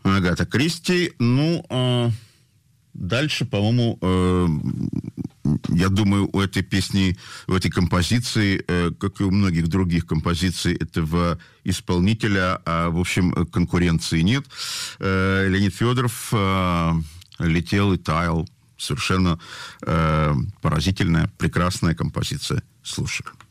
Агата Кристи. Дальше, по-моему, я думаю, у этой песни, у этой композиции, как и у многих других композиций этого исполнителя, в общем, конкуренции нет. Леонид Федоров летел и таял. Совершенно поразительная, прекрасная композиция. Слушаем.